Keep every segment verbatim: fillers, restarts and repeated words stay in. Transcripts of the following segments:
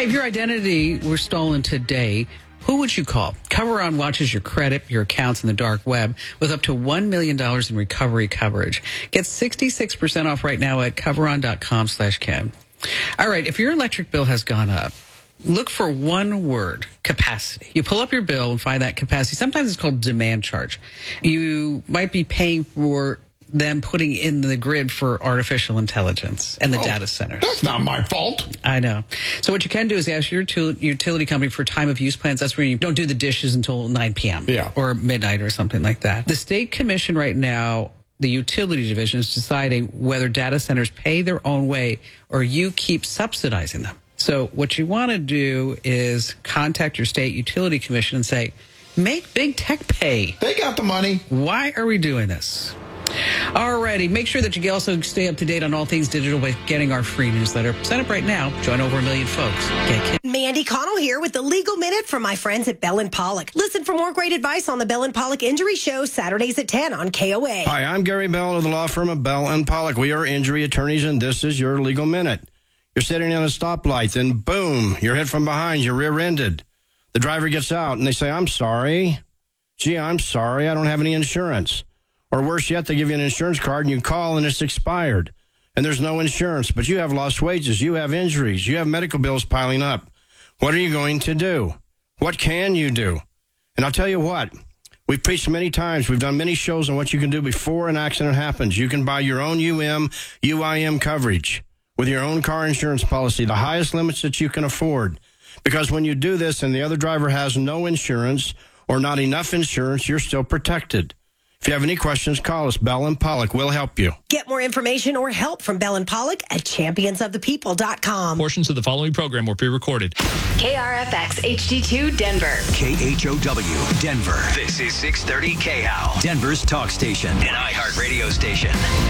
If your identity were stolen today, who would you call? Coveron watches your credit, your accounts, and the dark web with up to one million dollars in recovery coverage. Get sixty-six percent off right now at coveron.com slash Ken. All right, if your electric bill has gone up, look for one word, capacity. You pull up your bill and find that capacity. Sometimes it's called demand charge. You might be paying for them putting in the grid for artificial intelligence and the oh, data centers. That's not my fault. I know. So what you can do is ask your utility company for time of use plans. That's where you don't do the dishes until nine p.m. Yeah. or midnight or something like that. The state commission right now, the utility division, is deciding whether data centers pay their own way or you keep subsidizing them. So what you want to do is contact your state utility commission and say, make big tech pay. They got the money. Why are we doing this? Alrighty, make sure that you also stay up to date on all things digital by getting our free newsletter. Sign up right now. Join over a million folks. Get Mandy Connell here with the Legal Minute from my friends at Bell and Pollock. Listen for more great advice on the Bell and Pollock Injury Show, Saturdays at ten on K O A. Hi, I'm Gary Bell of the law firm of Bell and Pollock. We are injury attorneys, and this is your Legal Minute. You're sitting on a stoplight, then boom, you're hit from behind, you're rear-ended. The driver gets out, and they say, I'm sorry. Gee, I'm sorry, I don't have any insurance. Or worse yet, they give you an insurance card and you call and it's expired and there's no insurance, but you have lost wages, you have injuries, you have medical bills piling up. What are you going to do? What can you do? And I'll tell you what, we've preached many times, we've done many shows on what you can do before an accident happens. You can buy your own U M, U I M coverage with your own car insurance policy, the highest limits that you can afford. Because when you do this and the other driver has no insurance or not enough insurance, you're still protected. If you have any questions, call us. Bell and Pollock will help you. Get more information or help from Bell and Pollock at champions of the people dot com. Portions of the following program were pre-recorded. K R F X H D two Denver. K H O W Denver. This is six thirty K H O W, Denver's talk station, an iHeart radio station.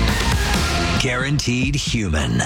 Guaranteed human.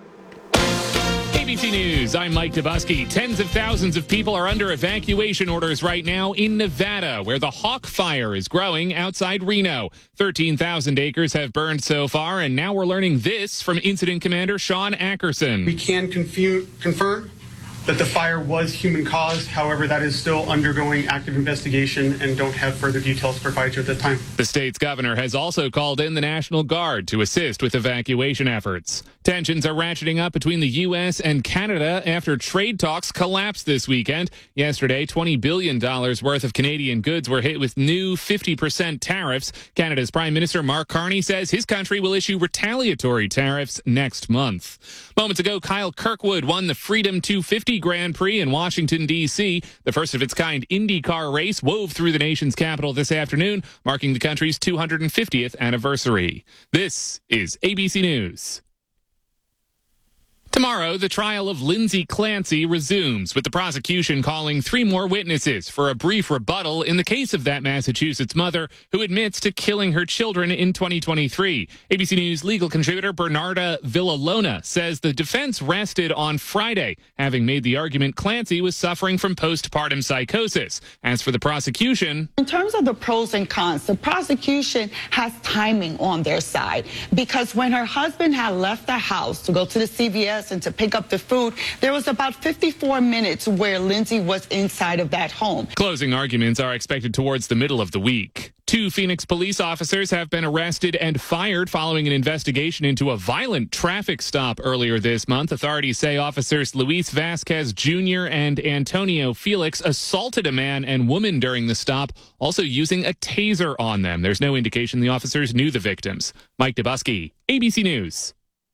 A B C News, I'm Mike Dubusky. Tens of thousands of people are under evacuation orders right now in Nevada, where the Hawk Fire is growing outside Reno. thirteen thousand acres have burned so far, and now we're learning this from Incident Commander Sean Ackerson. We can confu- confirm that the fire was human-caused. However, that is still undergoing active investigation and don't have further details to provide you at this time. The state's governor has also called in the National Guard to assist with evacuation efforts. Tensions are ratcheting up between the U S and Canada after trade talks collapsed this weekend. Yesterday, twenty billion dollars worth of Canadian goods were hit with new fifty percent tariffs. Canada's Prime Minister Mark Carney says his country will issue retaliatory tariffs next month. Moments ago, Kyle Kirkwood won the Freedom two fifty Grand Prix in Washington, D C The first of its kind IndyCar race wove through the nation's capital this afternoon, marking the country's two hundred fiftieth anniversary. This is A B C News. Tomorrow, the trial of Lindsay Clancy resumes, with the prosecution calling three more witnesses for a brief rebuttal in the case of that Massachusetts mother who admits to killing her children in twenty twenty-three. A B C News legal contributor Bernarda Villalona says the defense rested on Friday, having made the argument Clancy was suffering from postpartum psychosis. As for the prosecution, in terms of the pros and cons, the prosecution has timing on their side, because when her husband had left the house to go to the C V S and to pick up the food, there was about fifty-four minutes where Lindsay was inside of that home. Closing arguments are expected towards the middle of the week. Two Phoenix police officers have been arrested and fired following an investigation into a violent traffic stop earlier this month. Authorities say officers Luis Vasquez Junior and Antonio Felix assaulted a man and woman during the stop, also using a taser on them. There's no indication the officers knew the victims. Mike Dubusky, A B C News.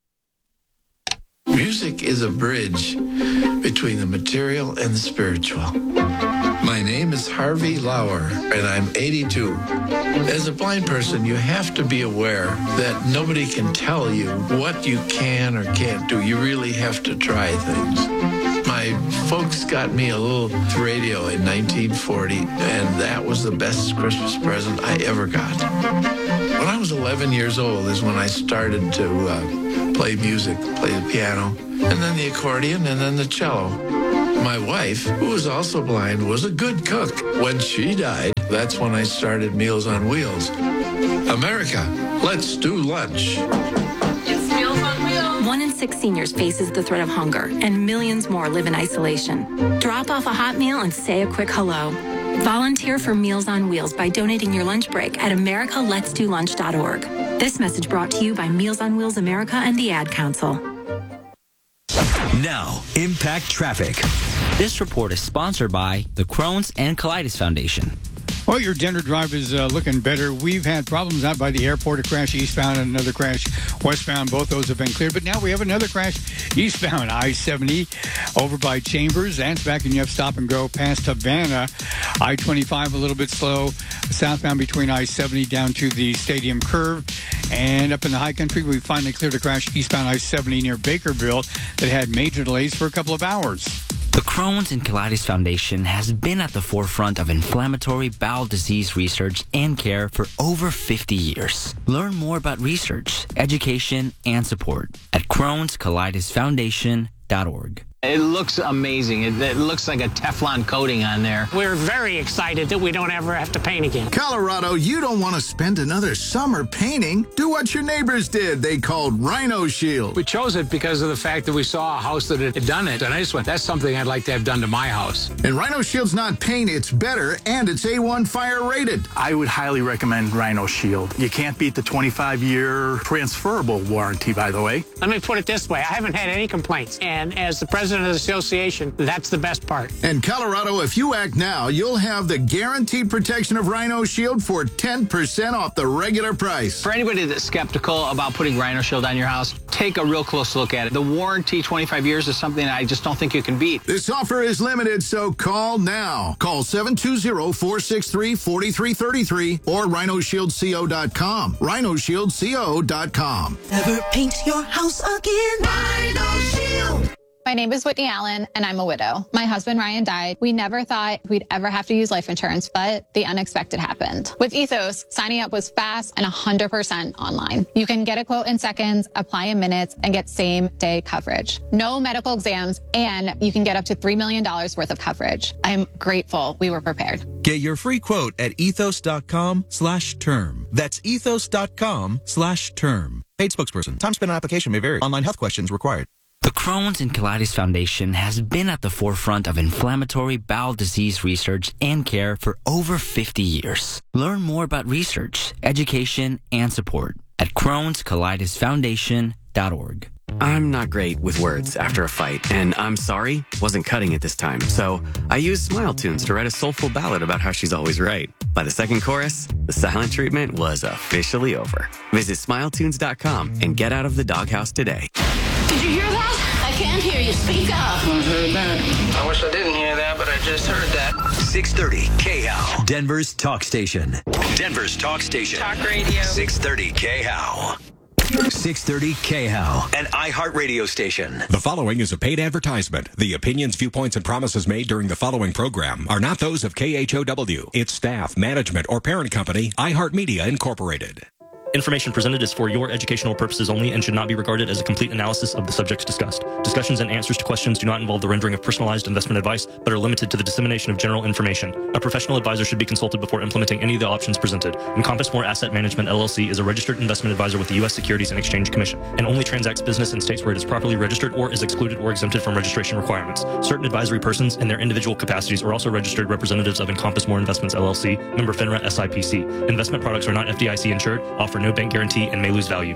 Music is a bridge between the material and the spiritual. My name is Harvey Lauer, and I'm eighty-two. As a blind person, you have to be aware that nobody can tell you what you can or can't do. You really have to try things. My folks got me a little radio in nineteen forty, and that was the best Christmas present I ever got. When I was eleven years old is when I started to uh, play music, play the piano, and then the accordion, and then the cello. My wife, who was also blind, was a good cook. When she died, that's when I started Meals on Wheels. America, let's do lunch. It's Meals on Wheels. One in six six seniors faces the threat of hunger, and millions more live in isolation. Drop off a hot meal and say a quick hello. Volunteer for Meals on Wheels by donating your lunch break at america lets do lunch dot org. This message brought to you by Meals on Wheels America and the Ad Council. Now, Impact Traffic. This report is sponsored by the Crohn's and Colitis Foundation. Well, your Denver drive is uh, looking better. We've had problems out by the airport, a crash eastbound and another crash westbound. Both those have been cleared. But now we have another crash eastbound, I seventy, over by Chambers. That's back, and you have stop and go past Havana. I twenty-five a little bit slow. Southbound between I seventy down to the Stadium Curve. And up in the high country, we finally cleared a crash eastbound I seventy near Bakerville that had major delays for a couple of hours. The Crohn's and Colitis Foundation has been at the forefront of inflammatory bowel disease research and care for over fifty years. Learn more about research, education, and support at crohns colitis foundation dot org. It looks amazing. It, it looks like a Teflon coating on there. We're very excited that we don't ever have to paint again. Colorado, you don't want to spend another summer painting. Do what your neighbors did. They called Rhino Shield. We chose it because of the fact that we saw a house that had done it, and I just went, that's something I'd like to have done to my house. And Rhino Shield's not paint, it's better, and it's A one fire rated. I would highly recommend Rhino Shield. You can't beat the twenty-five year transferable warranty, by the way. Let me put it this way. I haven't had any complaints. And as the president of the association, that's the best part. And Colorado, if you act now, you'll have the guaranteed protection of Rhino Shield for ten percent off the regular price. For anybody that's skeptical about putting Rhino Shield on your house, take a real close look at it. The warranty, twenty-five years, is something I just don't think you can beat. This offer is limited, so call now. Call seven two zero, four six three, four three three three or rhino shield co dot com. rhino shield co dot com. Never paint your house again. Rhino Shield. My name is Whitney Allen, and I'm a widow. My husband, Ryan, died. We never thought we'd ever have to use life insurance, but the unexpected happened. With Ethos, signing up was fast and one hundred percent online. You can get a quote in seconds, apply in minutes, and get same-day coverage. No medical exams, and you can get up to three million dollars worth of coverage. I'm grateful we were prepared. Get your free quote at ethos.com slash term. That's ethos.com slash term. Paid spokesperson. Time spent on application may vary. Online health questions required. The Crohn's and Colitis Foundation has been at the forefront of inflammatory bowel disease research and care for over fifty years. Learn more about research, education, and support at crohns colitis foundation dot org. I'm not great with words after a fight, and I'm sorry, wasn't cutting it this time. So I used Smile Tunes to write a soulful ballad about how she's always right. By the second chorus, the silent treatment was officially over. Visit smile tunes dot com and get out of the doghouse today. Did you hear that? I can't hear you. Speak up. I heard that. I wish I didn't hear that, but I just heard that. six thirty K H O W, Denver's talk station. Denver's talk station. Talk radio. six thirty K H O W. six thirty K H O W, an iHeartRadio station. The following is a paid advertisement. The opinions, viewpoints, and promises made during the following program are not those of K H O W, its staff, management, or parent company, iHeartMedia Incorporated. Information presented is for your educational purposes only and should not be regarded as a complete analysis of the subjects discussed. Discussions and answers to questions do not involve the rendering of personalized investment advice, but are limited to the dissemination of general information. A professional advisor should be consulted before implementing any of the options presented. Encompass More Asset Management L L C is a registered investment advisor with the U S Securities and Exchange Commission and only transacts business in states where it is properly registered or is excluded or exempted from registration requirements. Certain advisory persons in their individual capacities are also registered representatives of Encompass More Investments L L C, member FINRA S I P C. Investment products are not F D I C insured, offer no bank guarantee, and may lose value.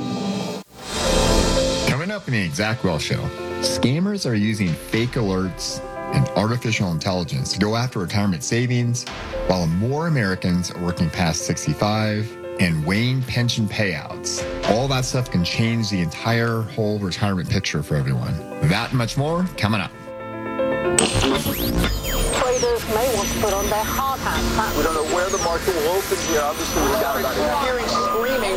Coming up in the Exact Well Show, scammers are using fake alerts and artificial intelligence to go after retirement savings, while more Americans are working past sixty-five and weighing pension payouts. All that stuff can change the entire whole retirement picture for everyone. That and much more coming up. Traders may want to put on their hard hats. We don't know where the market will open here. Obviously, we've got about it. Hearing screaming.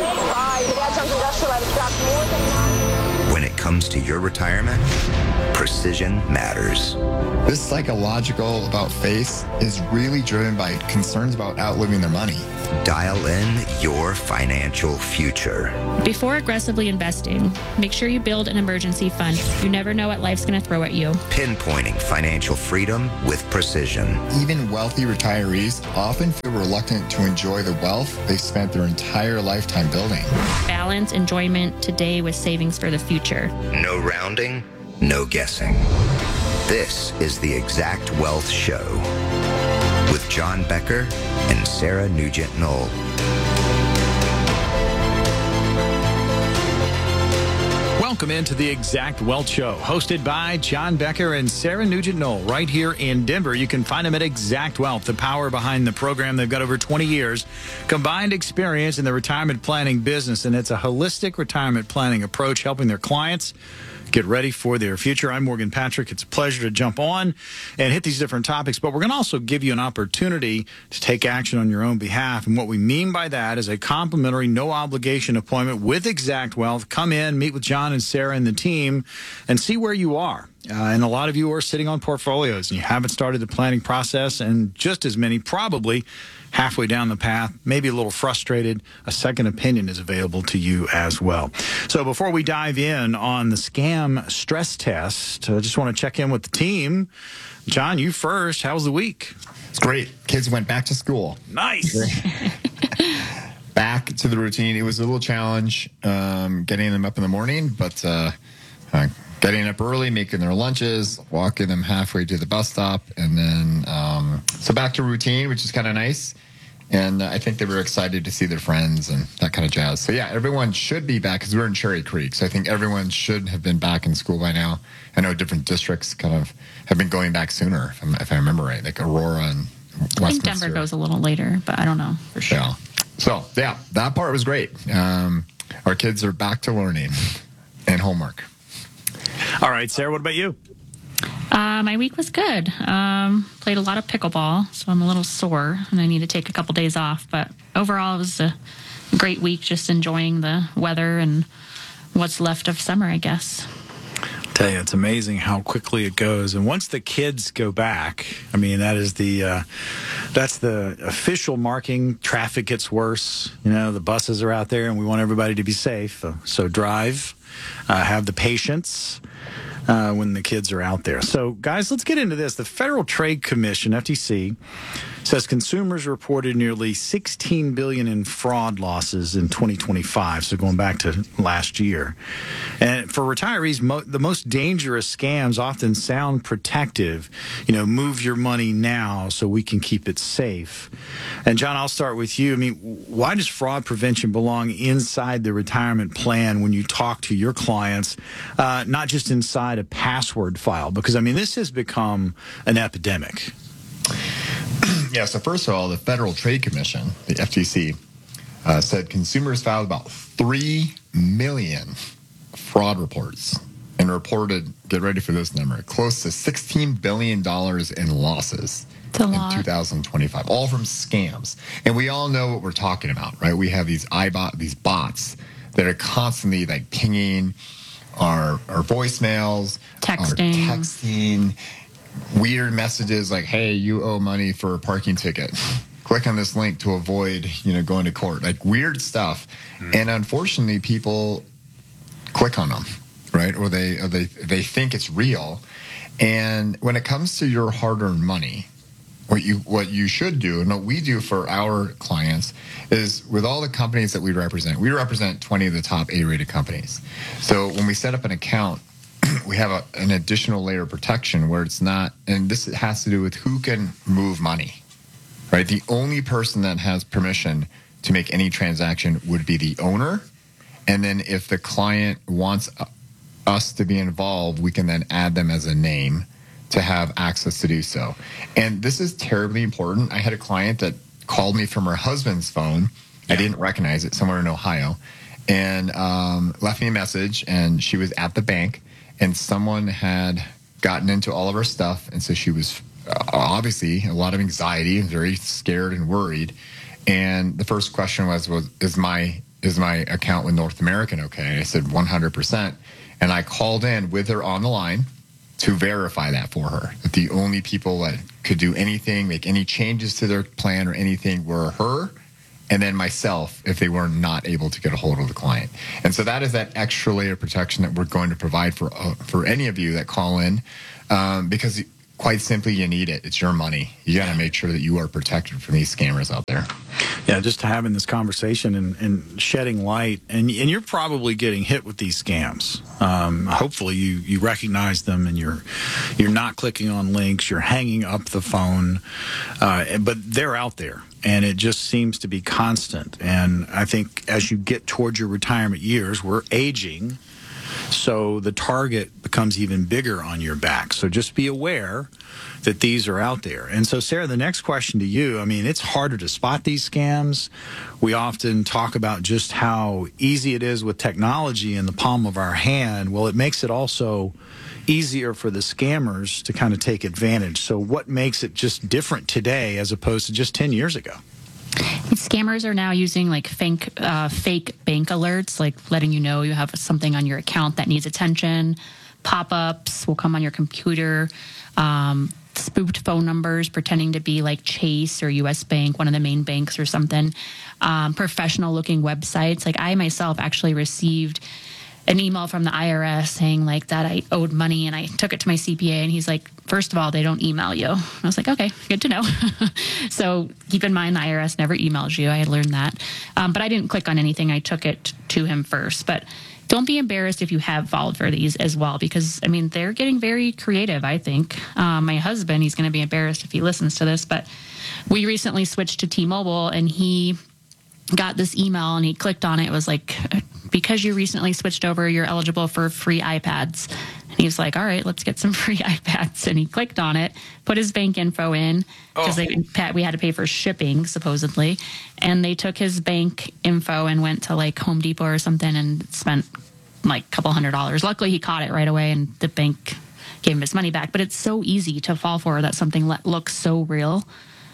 When it comes to your retirement, precision matters. This psychological about face is really driven by concerns about outliving their money. Dial in your financial future. Before aggressively investing, make sure you build an emergency fund. You never know what life's going to throw at you. Pinpointing financial freedom with precision. Even wealthy retirees often feel reluctant to enjoy the wealth they've spent their entire lifetime building. Balance enjoyment today with savings for the future. no rounding, no guessing. This is the Exact Wealth Show with John Becker and Sarah Nugent-Knoll. Welcome into the Exact Wealth Show, hosted by John Becker and Sarah Nugent-Knoll right here in Denver. You can find them at Exact Wealth, the power behind the program. They've got over twenty years combined experience in the retirement planning business, and it's a holistic retirement planning approach, helping their clients get ready for their future. I'm Morgan Patrick. It's a pleasure to jump on and hit these different topics, but we're going to also give you an opportunity to take action on your own behalf. And what we mean by that is a complimentary, no obligation appointment with Exact Wealth. Come in, meet with John and Sarah and the team, and see where you are. Uh, and a lot of you are sitting on portfolios and you haven't started the planning process, and just as many probably halfway down the path, maybe a little frustrated. A second opinion is available to you as well. So before we dive in on the scam stress test, I just want to check in with the team. John, you first. How was the week? It's great. Kids went back to school. Nice. Back to the routine. It was a little challenge um, getting them up in the morning, but uh, uh, getting up early, making their lunches, walking them halfway to the bus stop, and then um, so back to routine, which is kind of nice. And uh, I think they were excited to see their friends and that kind of jazz. So, yeah, everyone should be back because we're in Cherry Creek. So I think everyone should have been back in school by now. I know different districts kind of have been going back sooner, if, I'm, if I remember right, like Aurora and Westminster. I think Denver goes a little later, but I don't know for sure. Yeah. So, yeah, that part was great. Um, our kids are back to learning and homework. All right, Sarah, what about you? Uh, my week was good. Um, played a lot of pickleball, so I'm a little sore, and I need to take a couple days off. But overall, it was a great week, just enjoying the weather and what's left of summer, I guess. I tell you, it's amazing how quickly it goes. And once the kids go back, I mean, that is the uh, that's the official marking. Traffic gets worse. You know, the buses are out there, and we want everybody to be safe. So drive, uh, have the patience. Uh, when the kids are out there. So, guys, let's get into this. The Federal Trade Commission, F T C, says consumers reported nearly sixteen billion dollars in fraud losses in twenty twenty-five, so going back to last year. And for retirees, mo- the most dangerous scams often sound protective. You know, move your money now so we can keep it safe. And, John, I'll start with you. I mean, why does fraud prevention belong inside the retirement plan when you talk to your clients, uh, not just inside a password file? Because, I mean, this has become an epidemic. Yeah, so first of all, the Federal Trade Commission, the F T C, uh, said consumers filed about three million fraud reports and reported, get ready for this number, close to sixteen billion dollars in losses in two thousand twenty-five, all from scams. And we all know what we're talking about, right? We have these iBot, these bots that are constantly like pinging our our voicemails, texting, our texting, weird messages like, "Hey, you owe money for a parking ticket. Click on this link to avoid, you know, going to court." Like weird stuff. Mm. And unfortunately, people click on them, right? Or they or they they think it's real. And when it comes to your hard-earned money, what you what you should do, and what we do for our clients, is with all the companies that we represent, we represent twenty of the top A-rated companies. So when we set up an account, we have a, an additional layer of protection where it's not, and this has to do with who can move money, right? The only person that has permission to make any transaction would be the owner. And then if the client wants us to be involved, we can then add them as a name to have access to do so. And this is terribly important. I had a client that called me from her husband's phone. I didn't recognize it, somewhere in Ohio, and um, left me a message, and she was at the bank, and someone had gotten into all of her stuff, and so she was uh, obviously a lot of anxiety and very scared and worried. And the first question was, was is my is my account with North American okay? And I said one hundred percent. And I called in with her on the line to verify that for her, that the only people that could do anything, make any changes to their plan or anything were her and then myself if they were not able to get a hold of the client. And so that is that extra layer of protection that we're going to provide for uh, for any of you that call in, um, because quite simply, you need it. It's your money. You got to make sure that you are protected from these scammers out there. Yeah, just having this conversation and, and shedding light, and and you're probably getting hit with these scams. Um, hopefully, you you recognize them, and you're you're not clicking on links. You're hanging up the phone, uh, but they're out there, and it just seems to be constant. And I think as you get towards your retirement years, we're aging, so the target becomes even bigger on your back. So just be aware that these are out there. And so, Sarah, the next question to you, I mean, it's harder to spot these scams. We often talk about just how easy it is with technology in the palm of our hand. Well, it makes it also easier for the scammers to kind of take advantage. So what makes it just different today as opposed to just ten years ago? Scammers are now using like fake, uh, fake bank alerts, like letting you know you have something on your account that needs attention. Pop-ups will come on your computer. Um, spoofed phone numbers pretending to be like Chase or U S Bank, one of the main banks or something. Um, professional-looking websites. Like I myself actually received an email from the I R S saying like that I owed money, and I took it to my C P A, and he's like, first of all, they don't email you. I was like, okay, good to know. So keep in mind, the I R S never emails you. I had learned that. Um, but I didn't click on anything. I took it to him first. But don't be embarrassed if you have fallen for these as well, because, I mean, they're getting very creative, I think. Um, my husband, he's going to be embarrassed if he listens to this, but we recently switched to T-Mobile, and he got this email, and he clicked on it. It was like, because you recently switched over, you're eligible for free iPads. And he was like, all right, let's get some free iPads. And he clicked on it, put his bank info in, because oh. we had to pay for shipping, supposedly. And they took his bank info and went to like Home Depot or something and spent like a couple hundred dollars. Luckily, he caught it right away, and the bank gave him his money back. But it's so easy to fall for that something le- looks so real.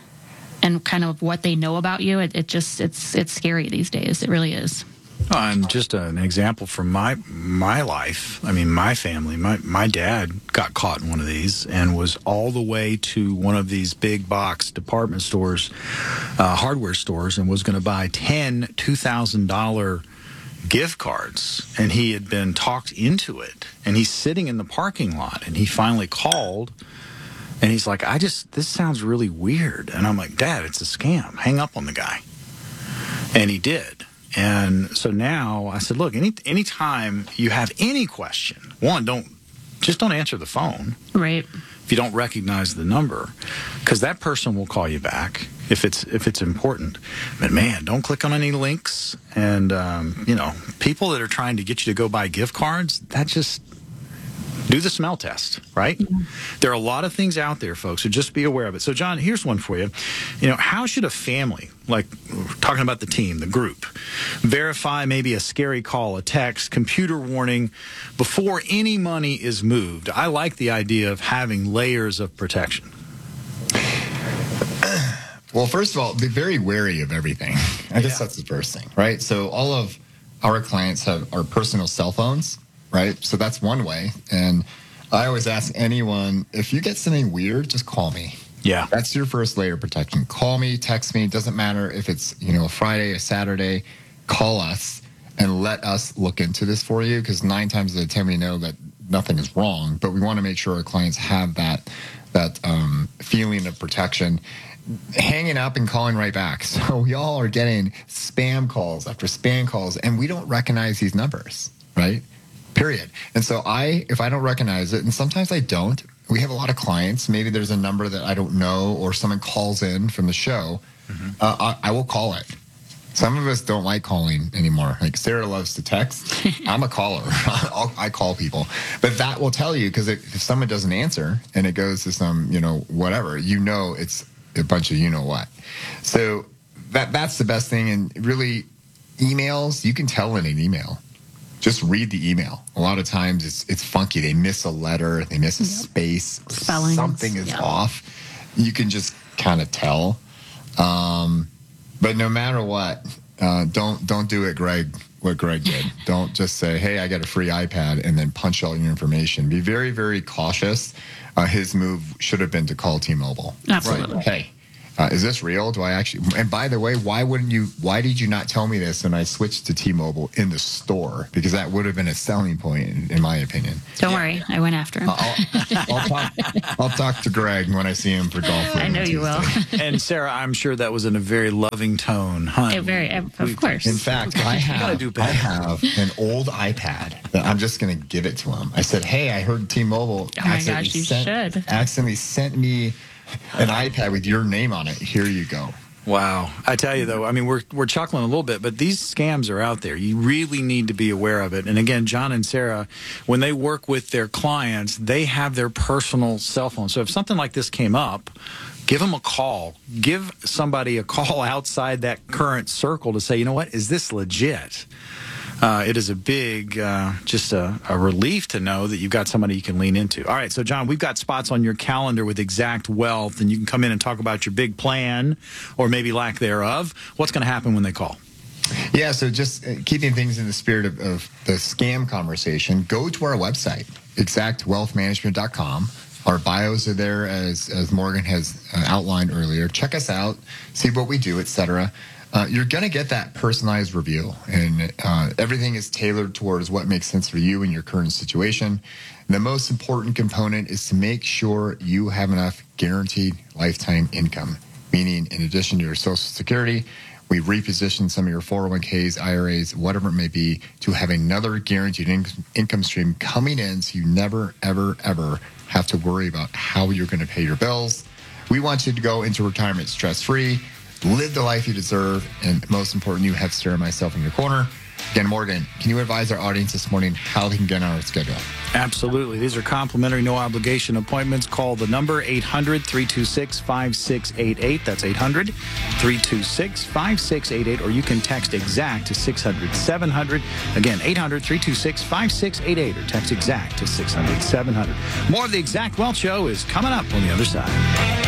And kind of what they know about you, it, it just, it's it's scary these days. It really is. Uh, and just an example from my my life, I mean, my family, my, my dad got caught in one of these and was all the way to one of these big box department stores, uh, hardware stores, and was going to buy ten two thousand dollars gift cards. And he had been talked into it. And he's sitting in the parking lot, and he finally called. And he's like, I just, this sounds really weird. And I'm like, Dad, it's a scam. Hang up on the guy. And he did. And so now I said, look, any anytime you have any question, one, don't, just don't answer the phone. Right. If you don't recognize the number, because that person will call you back if it's if it's important. But man, don't click on any links. And, um, you know, people that are trying to get you to go buy gift cards, that just... do the smell test, right? Yeah. There are a lot of things out there, folks, so just be aware of it. So, John, here's one for you. You know, how should a family, like we're talking about the team, the group, verify maybe a scary call, a text, computer warning before any money is moved? I like the idea of having layers of protection. Well, first of all, be very wary of everything. I guess yeah. that's the first thing, right? So all of our clients have our personal cell phones. Right? So that's one way. And I always ask anyone, if you get something weird, just call me. Yeah. That's your first layer of protection. Call me, text me. It doesn't matter if it's, you know, a Friday, a Saturday. Call us and let us look into this for you, because nine times out of ten we know that nothing is wrong, but we want to make sure our clients have that that um, feeling of protection. Hanging up and calling right back. So we all are getting spam calls after spam calls, and we don't recognize these numbers, right? Period. And so I, if I don't recognize it, and sometimes I don't, we have a lot of clients, maybe there's a number that I don't know, or someone calls in from the show, mm-hmm. uh, I, I will call it. Some of us don't like calling anymore. Like Sarah loves to text. I'm a caller. I'll, I call people. But that will tell you, because if someone doesn't answer and it goes to some, you know, whatever, you know it's a bunch of you know what. So that that's the best thing. And really, emails, you can tell in an email. Just read the email. A lot of times it's it's funky. They miss a letter. They miss a yep. space. Spellings. Something is yep. off. You can just kind of tell. Um, but no matter what, uh, don't don't do it, Greg, what Greg did. Don't just say, hey, I got a free iPad, and then punch all your information. Be very, very cautious. Uh, his move should have been to call T-Mobile. Absolutely. Right. Hey. Uh, is this real? Do I actually? And by the way, why wouldn't you? Why did you not tell me this when I switched to T-Mobile in the store? Because that would have been a selling point, in, in my opinion. Don't yeah. worry, I went after him. Uh, I'll talk. I'll talk to Greg when I see him for golf. I know you will. And Sarah, I'm sure that was in a very loving tone, huh? It very, of course. In fact, I have, do I have an old iPad that I'm just going to give it to him. I said, hey, I heard T-Mobile Oh my accidentally, gosh, you sent, should. accidentally sent me an iPad with your name on it. Here you go. Wow. I tell you, though, I mean, we're we're chuckling a little bit, but these scams are out there. You really need to be aware of it. And again, John and Sarah, when they work with their clients, they have their personal cell phone. So if something like this came up, give them a call. Give somebody a call outside that current circle to say, you know what, is this legit? Uh, it is a big, uh, just a, a relief to know that you've got somebody you can lean into. All right, so John, we've got spots on your calendar with Exact Wealth, and you can come in and talk about your big plan or maybe lack thereof. What's going to happen when they call? Yeah, so just uh, keeping things in the spirit of, of the scam conversation, go to our website, exact wealth management dot com. Our bios are there, as, as Morgan has uh, outlined earlier. Check us out, see what we do, et cetera. Uh, you're going to get that personalized review, and uh, everything is tailored towards what makes sense for you in your current situation. And the most important component is to make sure you have enough guaranteed lifetime income, meaning in addition to your Social Security, we reposition some of your four oh one k's, I R As, whatever it may be, to have another guaranteed in- income stream coming in so you never, ever, ever have to worry about how you're going to pay your bills. We want you to go into retirement stress-free, live the life you deserve, and most important, you have Sarah and myself in your corner. Again, Morgan, can you advise our audience this morning how they can get on our schedule? Absolutely. These are complimentary, no-obligation appointments. Call the number eight hundred, three two six, five six eight eight. That's eight hundred, three two six, five six eight eight. Or you can text EXACT to six hundred, seven hundred. Again, eight hundred, three two six, five six eight eight. Or text EXACT to six hundred, seven hundred. More of the Exact Wealth Show is coming up on the other side.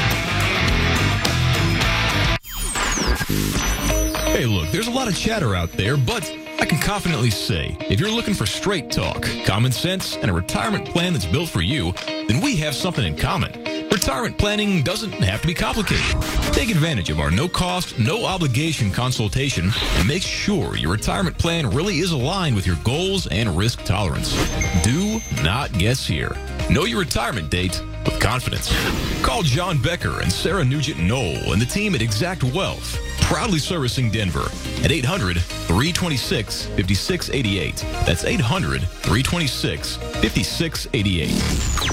Hey, look, there's a lot of chatter out there, but I can confidently say, if you're looking for straight talk, common sense, and a retirement plan that's built for you, then we have something in common. Retirement planning doesn't have to be complicated. Take advantage of our no-cost, no-obligation consultation and make sure your retirement plan really is aligned with your goals and risk tolerance. Do not guess here. Know your retirement date with confidence. Call John Becker and Sarah Nugent-Knoll and the team at Exact Wealth, proudly servicing Denver at eight hundred, three two six, five six eight eight. That's eight hundred, three two six, five six eight eight.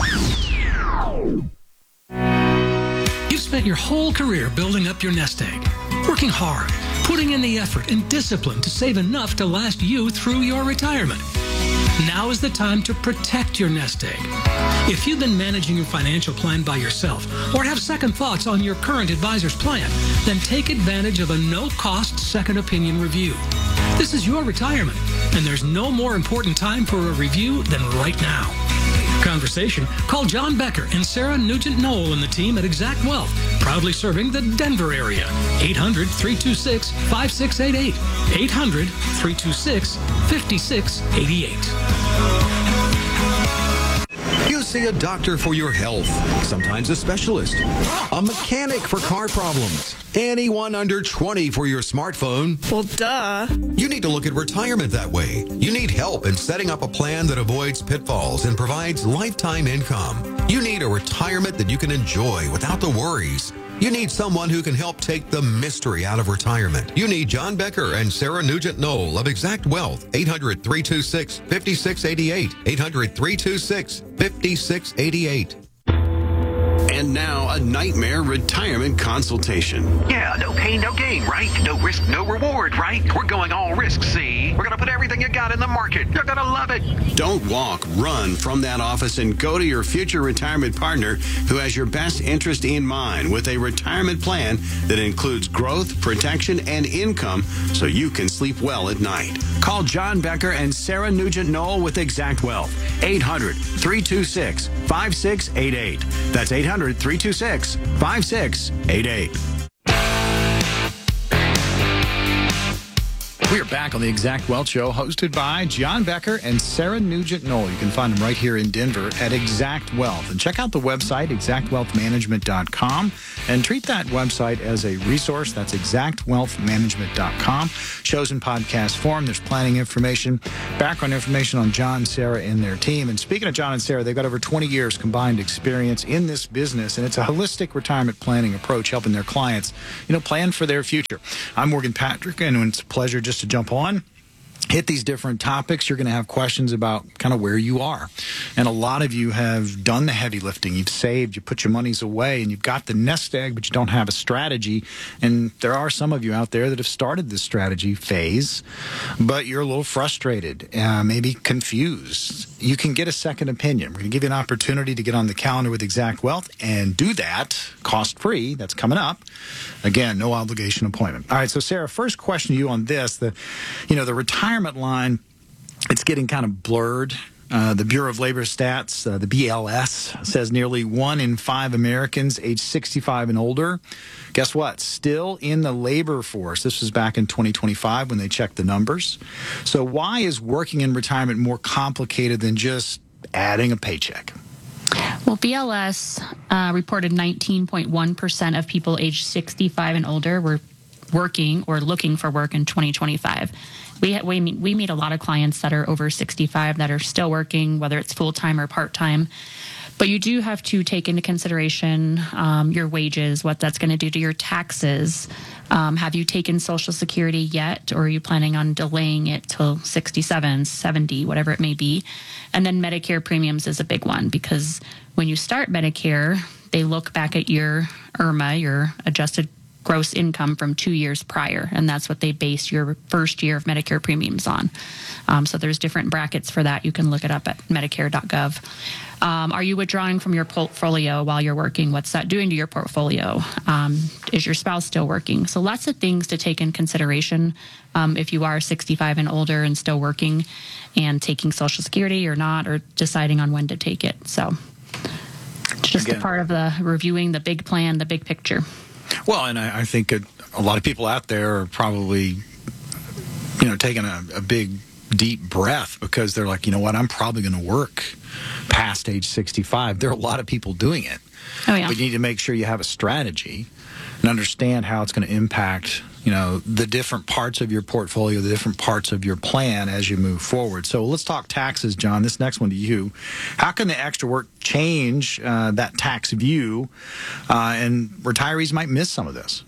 You've spent your whole career building up your nest egg, working hard, putting in the effort and discipline to save enough to last you through your retirement. Now is the time to protect your nest egg. If you've been managing your financial plan by yourself or have second thoughts on your current advisor's plan, then take advantage of a no-cost second opinion review. This is your retirement, and there's no more important time for a review than right now. Conversation, call John Becker and Sarah Nugent-Knoll and the team at Exact Wealth, proudly serving the Denver area. eight hundred, three two six, five six eight eight. eight hundred, three two six, five six eight eight. You see a doctor for your health, sometimes a specialist, a mechanic for car problems, anyone under twenty for your smartphone. Well, duh. You need to look at retirement that way. You need help in setting up a plan that avoids pitfalls and provides lifetime income. You need a retirement that you can enjoy without the worries. You need someone who can help take the mystery out of retirement. You need John Becker and Sarah Nugent-Knoll of Exact Wealth. eight hundred, three two six, five six eight eight. eight hundred, three two six, five six eight eight. And now, a nightmare retirement consultation. Yeah, no pain, no gain, right? No risk, no reward, right? We're going all risk, see? We're going to put everything you got in the market. You're going to love it. Don't walk, run from that office and go to your future retirement partner who has your best interest in mind with a retirement plan that includes growth, protection, and income so you can sleep well at night. Call John Becker and Sarah Nugent-Knoll with Exact Wealth. eight hundred, three two six, five six eight eight. That's eight hundred, three two six, five six eight eight. We are back on the Exact Wealth Show, hosted by John Becker and Sarah Nugent Knoll. You can find them right here in Denver at Exact Wealth. And check out the website, exact wealth management dot com, and treat that website as a resource. That's exact wealth management dot com. Shows in podcast form. There's planning information, background information on John, Sarah, and their team. And speaking of John and Sarah, they've got over twenty years combined experience in this business, and it's a holistic retirement planning approach, helping their clients, you know, plan for their future. I'm Morgan Patrick, and it's a pleasure just to jump on, hit these different topics. You're going to have questions about kind of where you are. And a lot of you have done the heavy lifting. You've saved, you put your monies away, and you've got the nest egg, but you don't have a strategy. And there are some of you out there that have started this strategy phase, but you're a little frustrated, uh, maybe confused. You can get a second opinion. We're going to give you an opportunity to get on the calendar with Exact Wealth and do that cost-free. That's coming up. Again, no obligation appointment. All right, so Sarah, first question to you on this. The, you know, the retirement line, it's getting kind of blurred. Uh, the Bureau of Labor Stats, uh, the B L S, says nearly one in five Americans age sixty-five and older, guess what, still in the labor force. This was back in twenty twenty-five when they checked the numbers. So why is working in retirement more complicated than just adding a paycheck? Well, B L S uh, reported nineteen point one percent of people aged sixty-five and older were working or looking for work in twenty twenty-five. We, we, meet, we meet a lot of clients that are over sixty-five that are still working, whether it's full-time or part-time. But you do have to take into consideration um, your wages, what that's going to do to your taxes. Um, have you taken Social Security yet, or are you planning on delaying it till sixty-seven, seventy, whatever it may be? And then Medicare premiums is a big one, because when you start Medicare, they look back at your I R M A, your adjusted gross income from two years prior, and that's what they base your first year of Medicare premiums on. Um, so there's different brackets for that. You can look it up at medicare dot gov. Um, are you withdrawing from your portfolio while you're working? What's that doing to your portfolio? Um, is your spouse still working? So lots of things to take in consideration um, if you are sixty-five and older and still working and taking Social Security or not, or deciding on when to take it. So it's just Again, a part of the reviewing the big plan, the big picture. Well, and I, I think a, a lot of people out there are probably, you know, taking a, a big, deep breath, because they're like, you know what, I'm probably going to work past age sixty-five. There are a lot of people doing it. Oh, yeah. But you need to make sure you have a strategy and understand how it's going to impact, you know, the different parts of your portfolio, the different parts of your plan as you move forward. So let's talk taxes, John. This next one to you. How can the extra work change uh, that tax view, uh, and retirees might miss some of this?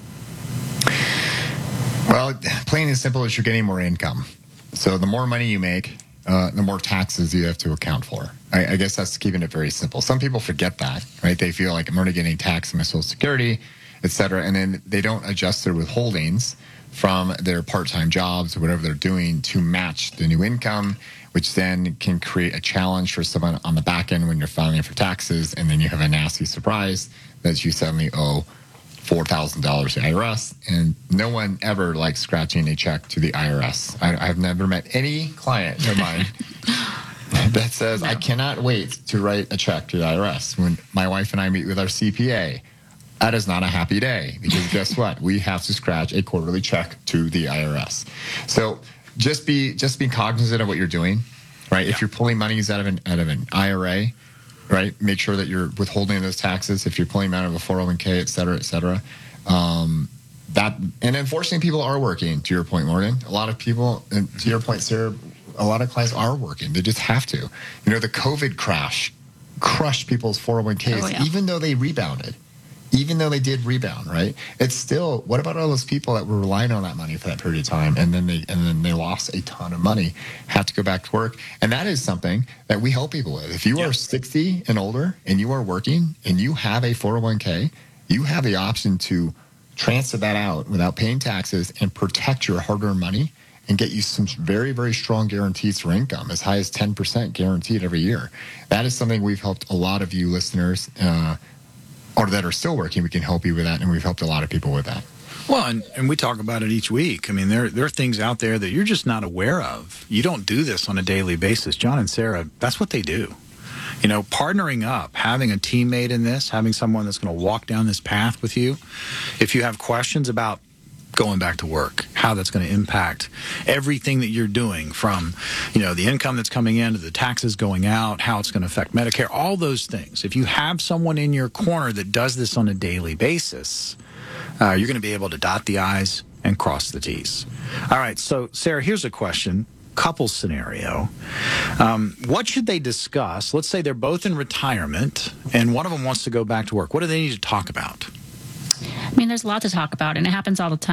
Well, plain and simple is you're getting more income. So the more money you make, uh, the more taxes you have to account for. I, I guess that's keeping it very simple. Some people forget that, right? They feel like I'm already getting taxed on my Social Security, et cetera, and then they don't adjust their withholdings from their part-time jobs or whatever they're doing to match the new income, which then can create a challenge for someone on the back end when you're filing for taxes, and then you have a nasty surprise that you suddenly owe four thousand dollars to the I R S, and no one ever likes scratching a check to the I R S. I, I've never met any client of mine that says, I cannot wait to write a check to the I R S. When my wife and I meet with our C P A, that is not a happy day, because guess what? We have to scratch a quarterly check to the I R S. So just be just be cognizant of what you're doing, right? Yeah. If you're pulling monies out of an out of an I R A, right, make sure that you're withholding those taxes. If you're pulling them out of a four oh one k, et cetera, et cetera. Um, that and unfortunately, people are working. To your point, Morgan, a lot of people, and to your point, Sarah, a lot of clients are working. They just have to. You know, the COVID crash crushed people's four oh one k's, oh, yeah. even though they rebounded. Even though they did rebound, right? It's still, what about all those people that were relying on that money for that period of time, and then they and then they lost a ton of money, have to go back to work? And that is something that we help people with. If you yep. are sixty and older and you are working and you have a four oh one k, you have the option to transfer that out without paying taxes and protect your hard-earned money and get you some very, very strong guarantees for income, as high as ten percent guaranteed every year. That is something we've helped a lot of you listeners uh, or that are still working. We can help you with that, and we've helped a lot of people with that. Well, and, and we talk about it each week. I mean, there, there are things out there that you're just not aware of. You don't do this on a daily basis. John and Sarah, that's what they do. You know, partnering up, having a teammate in this, having someone that's going to walk down this path with you. If you have questions about going back to work, how that's going to impact everything that you're doing, from, you know, the income that's coming in to the taxes going out, how it's going to affect Medicare, all those things. If you have someone in your corner that does this on a daily basis, uh, you're going to be able to dot the I's and cross the T's. All right, so Sarah, here's a question. Couple scenario. Um, what should they discuss? Let's say they're both in retirement and one of them wants to go back to work. What do they need to talk about? I mean, there's a lot to talk about, and it happens all the time.